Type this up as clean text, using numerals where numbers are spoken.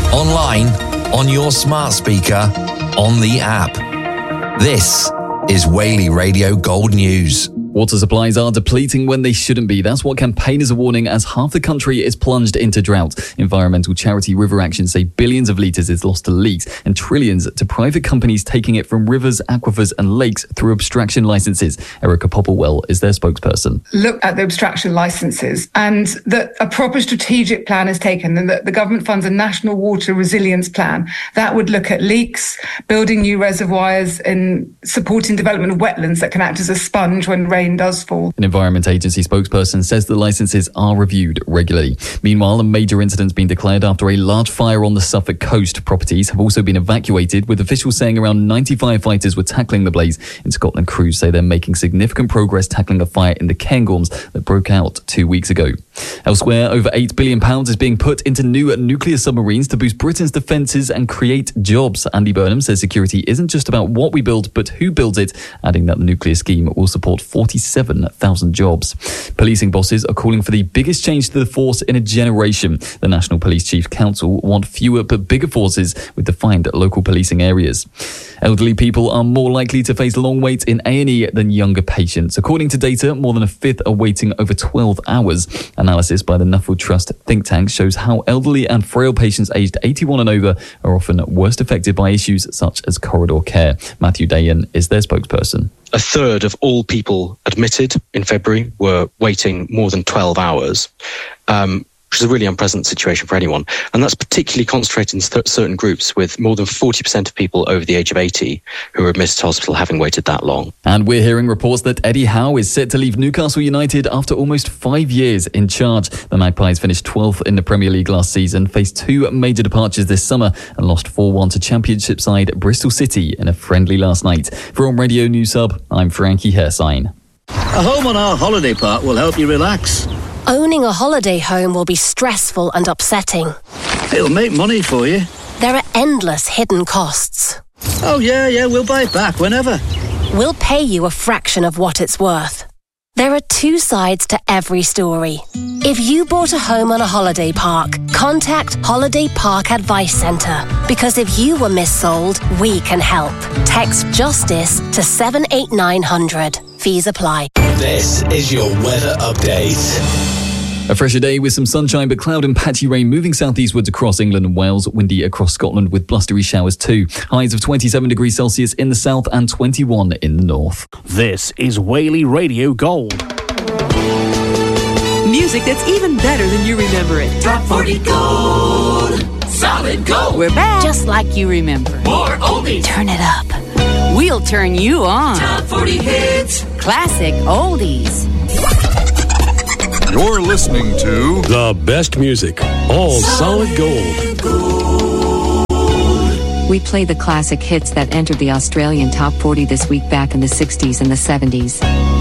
online, on your smart speaker, on the app. This is Whaley Radio Gold News. Water supplies are depleting when they shouldn't be. That's what campaigners are warning as half the country is plunged into drought. Environmental charity River Action say billions of litres is lost to leaks and trillions to private companies taking it from rivers, aquifers and lakes through abstraction licences. Erica Popplewell is their spokesperson. Look at the abstraction licences and that a proper strategic plan is taken and that the government funds a national water resilience plan that would look at leaks, building new reservoirs and supporting development of wetlands that can act as a sponge when rain does fall. An Environment Agency spokesperson says the licences are reviewed regularly. Meanwhile, a major incident's been declared after a large fire on the Suffolk coast. Properties have also been evacuated, with officials saying around 90 firefighters were tackling the blaze. In Scotland, crews say they're making significant progress tackling a fire in the Cairngorms that broke out 2 weeks ago. Elsewhere, over £8 billion is being put into new nuclear submarines to boost Britain's defences and create jobs. Andy Burnham says security isn't just about what we build, but who builds it, adding that the nuclear scheme will support 47,000 jobs. Policing bosses are calling for the biggest change to the force in a generation. The National Police Chiefs Council want fewer but bigger forces with defined local policing areas. Elderly people are more likely to face long waits in A&E than younger patients. According to data, more than a fifth are waiting over 12 hours. Analysis by the Nuffield Trust think tank shows how elderly and frail patients aged 81 and over are often worst affected by issues such as corridor care. Matthew Dayan is their spokesperson. A third of all people admitted in February were waiting more than 12 hours, which is a really unpleasant situation for anyone. And that's particularly concentrated in certain groups, with more than 40% of people over the age of 80 who are admitted to hospital having waited that long. And we're hearing reports that Eddie Howe is set to leave Newcastle United after almost 5 years in charge. The Magpies finished 12th in the Premier League last season, faced two major departures this summer and lost 4-1 to Championship side Bristol City in a friendly last night. For On Radio News Hub, I'm Frankie Hersign. A home on our holiday park will help you relax. Owning a holiday home will be stressful and upsetting. It'll make money for you. There are endless hidden costs. Oh, yeah, we'll buy it back whenever. We'll pay you a fraction of what it's worth. There are two sides to every story. If you bought a home on a holiday park, contact Holiday Park Advice Centre. Because if you were missold, we can help. Text JUSTICE to 78900. Fees apply. This is your weather update. A fresher day with some sunshine but cloud and patchy rain moving southeastwards across England and Wales. Windy across Scotland with blustery showers too. Highs of 27 degrees Celsius in the south and 21 in the north. This is Whaley Radio Gold. Music that's even better than you remember it. Top 40 Gold. Solid gold. We're back. Just like you remember. More oldies. Turn it up. We'll turn you on. Top 40 hits. Classic oldies. You're listening to the best music, all solid gold. We play the classic hits that entered the Australian Top 40 this week back in the 60s and the 70s.